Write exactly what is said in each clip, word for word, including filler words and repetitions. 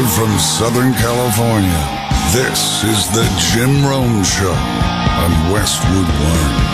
Live from Southern California, this is the Jim Rome Show on Westwood One.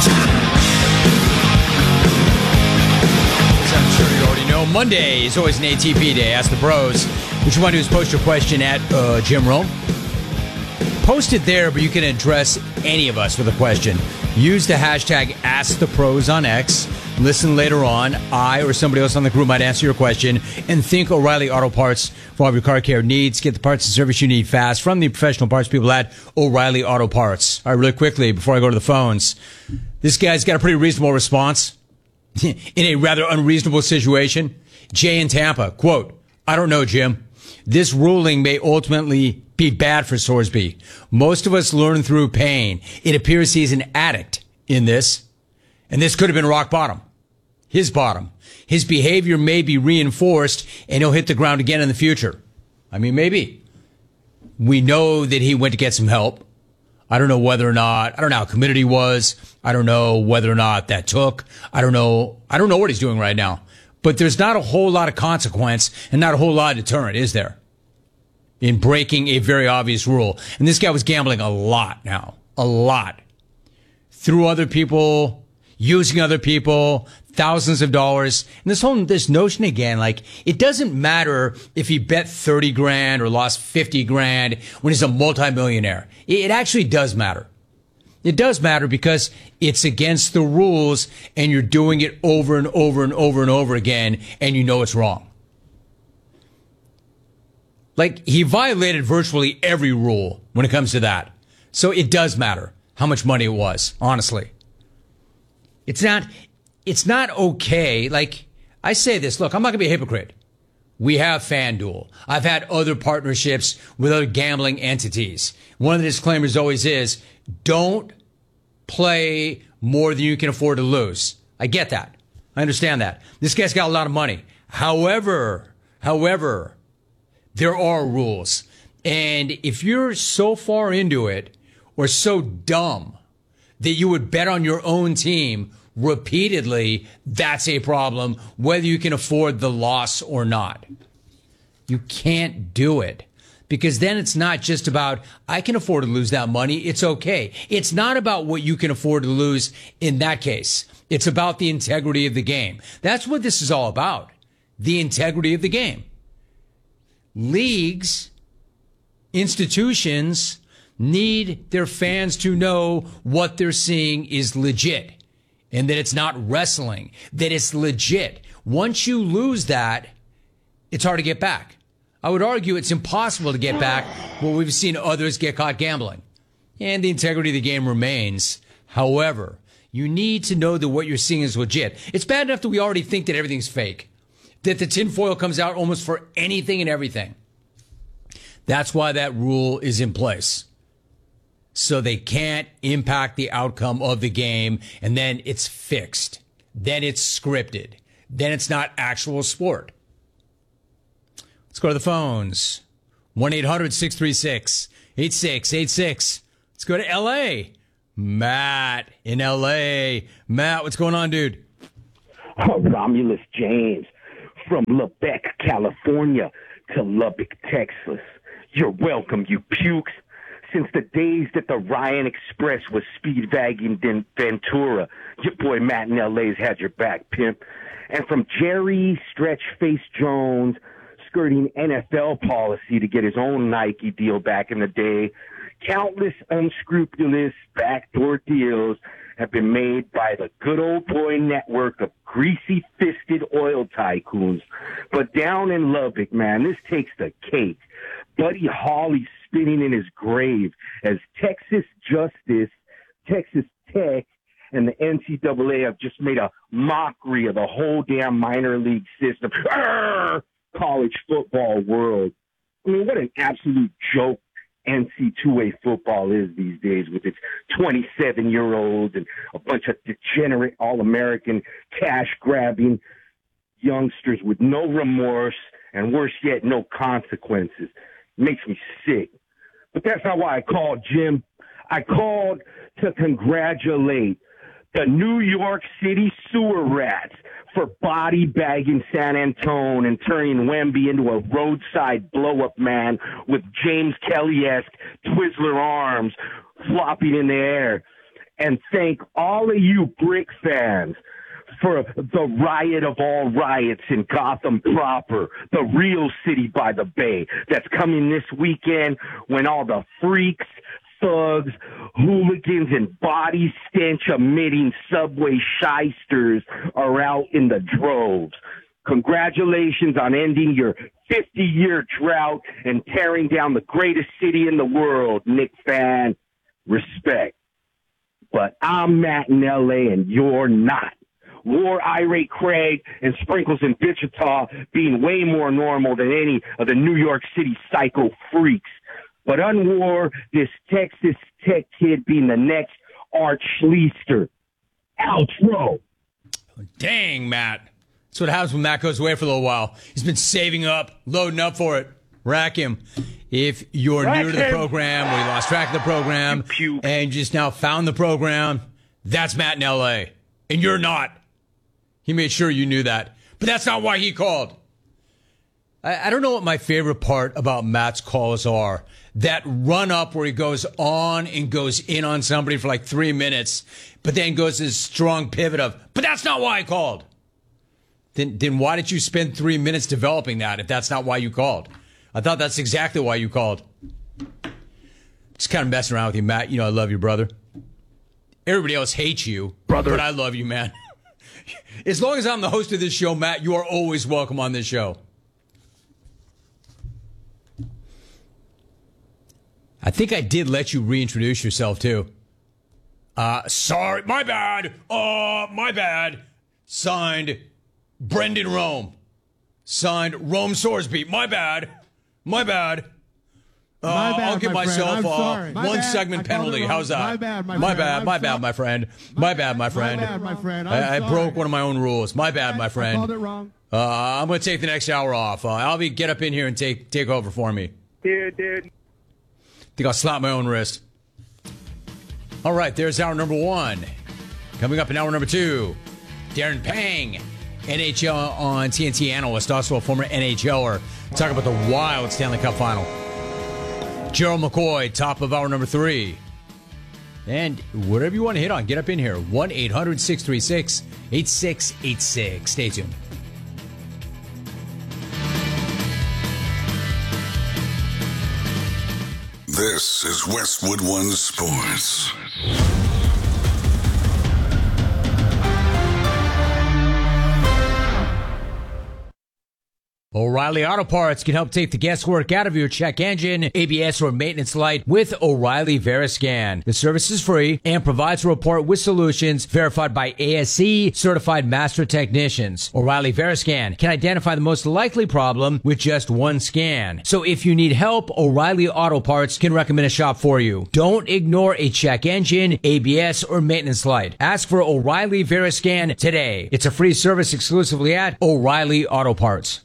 As I'm sure you already know, Monday is always an A T P day. Ask the Pros. What you want to do is post your question at uh, Jim Rome. Post it there, but you can address any of us with a question. Use the hashtag AskThePros on X. Listen later on. I or somebody else on the group might answer your question. And think O'Reilly Auto Parts for all of your car care needs. Get the parts and service you need fast from the professional parts people at O'Reilly Auto Parts. All right, really quickly, before I go to the phones. This guy's got a pretty reasonable response in a rather unreasonable situation. Jay in Tampa, quote, I don't know, Jim. This ruling may ultimately be bad for Sorsby. Most of us learn through pain. It appears he's an addict in this, and this could have been rock bottom. His bottom. His behavior may be reinforced, and he'll hit the ground again in the future. I mean, maybe. We know that he went to get some help. I don't know whether or not, I don't know how committed he was. I don't know whether or not that took. I don't know. I don't know what he's doing right now. But there's not a whole lot of consequence and not a whole lot of deterrent, is there? In breaking a very obvious rule. And this guy was gambling a lot now. A lot. Through other people, using other people, thousands of dollars. And this whole, this notion again, like, it doesn't matter if he bet thirty grand or lost fifty grand when he's a multimillionaire. It actually does matter. It does matter because it's against the rules and you're doing it over and over and over and over again and you know it's wrong. Like, he violated virtually every rule when it comes to that. So it does matter how much money it was, honestly. It's not, it's not okay. Like, I say this, look, I'm not going to be a hypocrite. We have FanDuel. I've had other partnerships with other gambling entities. One of the disclaimers always is, don't play more than you can afford to lose. I get that. I understand that. This guy's got a lot of money. However, however, there are rules. And if you're so far into it or so dumb that you would bet on your own team repeatedly, that's a problem, whether you can afford the loss or not. You can't do it. Because then it's not just about, I can afford to lose that money. It's okay. It's not about what you can afford to lose in that case. It's about the integrity of the game. That's what this is all about. The integrity of the game. Leagues, institutions need their fans to know what they're seeing is legit and that it's not wrestling, that it's legit. Once you lose that, it's hard to get back. I would argue it's impossible to get back when we've seen others get caught gambling. And the integrity of the game remains. However, you need to know that what you're seeing is legit. It's bad enough that we already think that everything's fake, that the tinfoil comes out almost for anything and everything. That's why that rule is in place. So they can't impact the outcome of the game, and then it's fixed. Then it's scripted. Then it's not actual sport. Let's go to the phones. one eight hundred six three six eight six eight six. Let's go to L A. Matt in L A. Matt, what's going on, dude? Oh, Romulus James from Lubbock, California to Lubbock, Texas. You're welcome, you pukes. Since the days that the Ryan Express was speed vagging in Ventura, your boy Matt in L A's had your back, pimp. And from Jerry Stretch Face Jones skirting N F L policy to get his own Nike deal back in the day, countless unscrupulous backdoor deals have been made by the good old boy network of greasy-fisted oil tycoons. But down in Lubbock, man, this takes the cake. Buddy Holly spinning in his grave as Texas Justice, Texas Tech, and the N C double A have just made a mockery of the whole damn minor league system. Arrgh! College football world. I mean, what an absolute joke N C two A football is these days with its twenty-seven-year-olds and a bunch of degenerate All-American cash-grabbing youngsters with no remorse and, worse yet, no consequences. It makes me sick. But that's not why I called, Jim. I called to congratulate the New York City sewer rats for body bagging San Antone and turning Wemby into a roadside blow-up man with James Kelly-esque Twizzler arms flopping in the air. And thank all of you Brick fans for the riot of all riots in Gotham proper, the real city by the bay that's coming this weekend when all the freaks, thugs, hooligans, and body stench-emitting subway shysters are out in the droves. Congratulations on ending your fifty-year drought and tearing down the greatest city in the world, Knicks fan. Respect. But I'm Matt in L A and you're not. War Irate Craig and Sprinkles in Wichita being way more normal than any of the New York City psycho freaks. But unwar this Texas Tech kid being the next Art Schleister. Outro. Dang, Matt. That's what happens when Matt goes away for a little while. He's been saving up, loading up for it. Rack him. If you're Rack new to the him. program or you lost track of the program and just now found the program, that's Matt in L A. And you're not. He made sure you knew that. But that's not why he called. I, I don't know what my favorite part about Matt's calls are. That run up where he goes on and goes in on somebody for like three minutes, but then goes this strong pivot of, but that's not why I called. Then, then why did you spend three minutes developing that if that's not why you called? I thought that's exactly why you called. Just kind of messing around with you, Matt. You know I love you, brother. Everybody else hates you, brother, but I love you, man. As long as I'm the host of this show, Matt, you are always welcome on this show. I think I did let you reintroduce yourself, too. Uh, sorry, my bad. Uh, my bad. Signed, Brendan Rome. Signed, Rome Sorsby. My bad. My bad. Uh, My bad, I'll give my myself friend. I'm uh, sorry. one My bad. segment I called it penalty. wrong. How's that? My bad, my my friend. bad, I'm my bad, sorry. my friend. My bad, my friend. My bad, my friend. I'm I, I sorry. broke one of my own rules. My bad, my friend. I called it wrong. Uh, I'm going to take the next hour off. Uh, Albie, get up in here and take take over for me. Dude, dude. Think I'll slap my own wrist. All right, there's hour number one. Coming up in hour number two, Darren Pang, N H L on T N T analyst, also a former N H L er. Talk about the wild Stanley Cup final. Gerald McCoy, top of hour number three. And whatever you want to hit on, get up in here. one eight hundred six three six eight six eight six. Stay tuned. This is Westwood One Sports. O'Reilly Auto Parts can help take the guesswork out of your check engine, A B S, or maintenance light with O'Reilly Veriscan. The service is free and provides a report with solutions verified by A S C certified master technicians. O'Reilly Veriscan can identify the most likely problem with just one scan. So if you need help, O'Reilly Auto Parts can recommend a shop for you. Don't ignore a check engine, A B S, or maintenance light. Ask for O'Reilly Veriscan today. It's a free service exclusively at O'Reilly Auto Parts.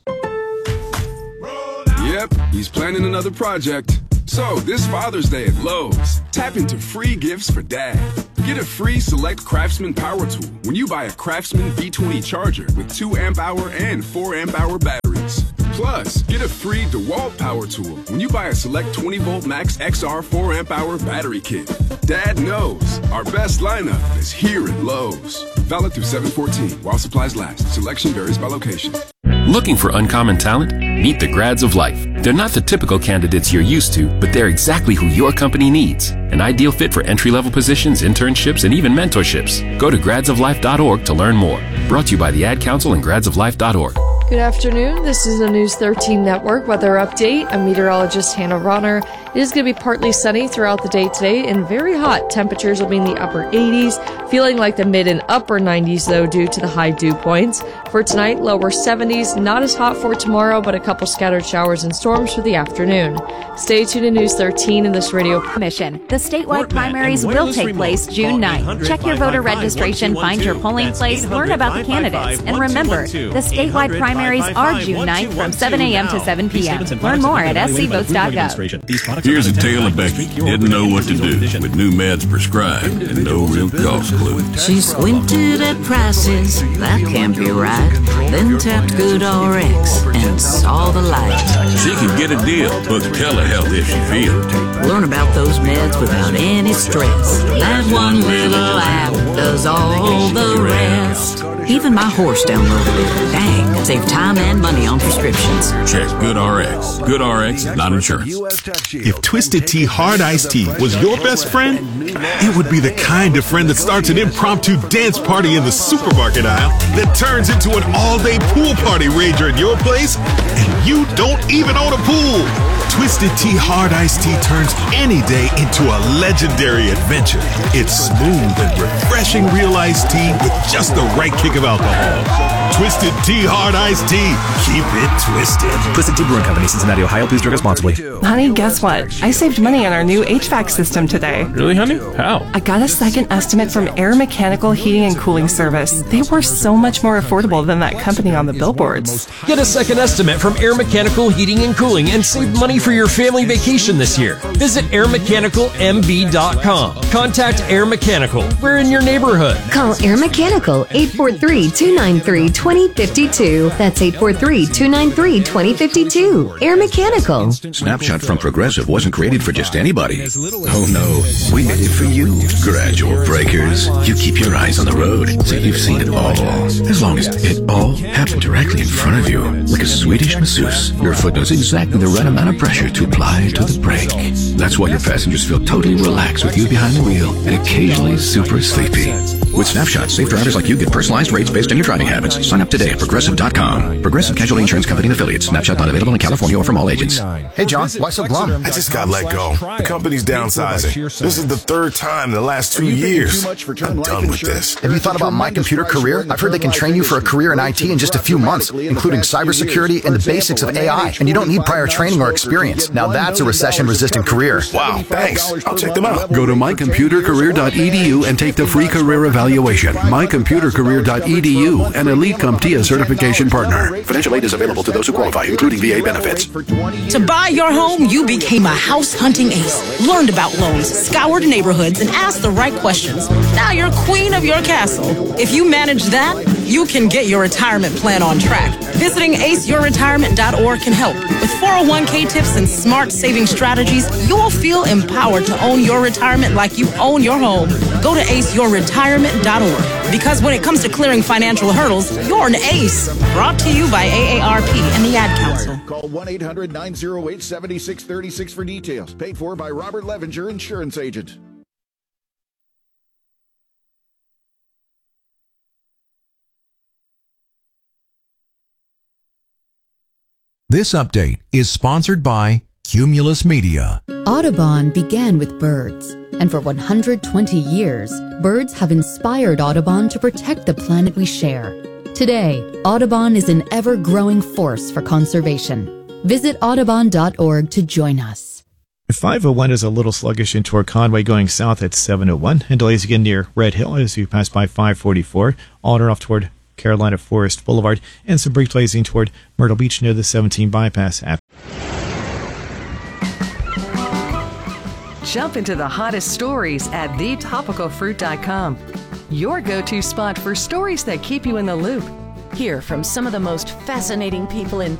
Yep, he's planning another project. So, this Father's Day at Lowe's, tap into free gifts for Dad. Get a free Select Craftsman power tool when you buy a Craftsman V twenty charger with two amp hour and four amp hour batteries. Plus, get a free DeWalt power tool when you buy a Select twenty volt Max X R four amp hour battery kit. Dad knows our best lineup is here at Lowe's. Valid through seven fourteen while supplies last. Selection varies by location. Looking for uncommon talent? Meet the Grads of Life. They're not the typical candidates you're used to, but they're exactly who your company needs. An ideal fit for entry-level positions, internships, and even mentorships. Go to grads of life dot org to learn more. Brought to you by the Ad Council and grads of life dot org. Good afternoon. This is the News thirteen Network weather update. I'm meteorologist Hannah Ronner. It is going to be partly sunny throughout the day today and very hot. Temperatures will be in the upper eighties, feeling like the mid and upper nineties though due to the high dew points. For tonight, lower seventies, not as hot for tomorrow, but a couple scattered showers and storms for the afternoon. Stay tuned to News thirteen in this radio Commission. The statewide primaries will take place June ninth. Check your voter registration, find your polling place, learn about the candidates, and remember, the statewide primaries are June ninth from seven a.m. to seven p.m. Learn more at s c votes dot gov. Here's a tale of Becky. Didn't know what to do with new meds prescribed and no real cost. blue. She squinted at prices, that can't be right. Then tapped GoodRx and saw the light. She can get a deal with telehealth if she feels. Learn about those meds without any stress. That one little app does all the rest. Even my horse downloaded it. Dang, save time and money on prescriptions. Check GoodRx. GoodRx, not insurance. If Twisted Tea Hard Iced Tea was your best friend, it would be the kind of friend that starts an impromptu dance party in the supermarket aisle that turns into an all-day pool party rager at your place, and you don't even own a pool. Twisted Tea Hard Iced Tea turns any day into a legendary adventure. It's smooth and refreshing real iced tea with just the right kick of alcohol. Twisted Tea Hard Iced Tea. Keep it twisted. Twisted Tea Brewing Company, Cincinnati, Ohio. Please drink responsibly. Honey, guess what? I saved money on our new H V A C system today. Really, honey? How? I got a second estimate from Air Mechanical Heating and Cooling Service. They were so much more affordable than that company on the billboards. Get a second estimate from Air Mechanical Heating and Cooling and save money for your family vacation this year. Visit air mechanical m b dot com. Contact Air Mechanical. We're in your neighborhood. Call Air Mechanical eight four three, two nine three, two zero five two. That's eight four three, two nine three, two zero five two. Air Mechanical. Snapshot from Progressive wasn't created for just anybody. Oh no, we made it for you. Gradual breakers. You keep your eyes on the road, so you've seen it all. As long as it all happened directly in front of you. Like a Swedish masseuse, your foot knows exactly the right amount of pressure to apply to the brake. That's why your passengers feel totally relaxed with you behind the wheel and occasionally super sleepy. With Snapshot, safe drivers like you get personalized rates based on your driving habits. Sign up today at Progressive dot com. Progressive Casualty Insurance Company and affiliates. Snapshot not available in California or from all agents. Hey, John, why so glum? I just got let go. The company's downsizing. This is the third time in the last two years. I'm done with this. Have you thought about My Computer Career? I've heard they can train you for a career in I T in just a few months, including cybersecurity and the basics of A I. And you don't need prior training or experience. Now that's a recession-resistant career. Wow, thanks. I'll check them out. Go to my computer career dot e d u and take the free career evaluation. my computer career dot e d u, an Elite CompTIA certification partner. Financial aid is available to those who qualify, including V A benefits. To buy your home, you became a house hunting ace. Learned about loans, scoured neighborhoods, and asked the right questions. Now you're queen of your castle. If you manage that, you can get your retirement plan on track. Visiting ace your retirement dot org can help. With four oh one k tips and smart saving strategies, you'll feel empowered to own your retirement like you own your home. Go to ace your retirement dot org. Because when it comes to clearing financial hurdles, you're an ace. Brought to you by A A R P and the Ad Council. Call one eight hundred, nine oh eight, seven six three six for details. Paid for by Robert Levinger, Insurance Agent. This update is sponsored by Cumulus Media. Audubon began with birds, and for one hundred twenty years, birds have inspired Audubon to protect the planet we share. Today, Audubon is an ever-growing force for conservation. Visit audubon dot org to join us. five oh one is a little sluggish in toward Conway going south at seven oh one, and delays again near Red Hill as you pass by five forty-four. Alder off toward Carolina Forest Boulevard, and some brief delays toward Myrtle Beach near the seventeen bypass. Jump into the hottest stories at the topical fruit dot com. Your go-to spot for stories that keep you in the loop. Hear from some of the most fascinating people in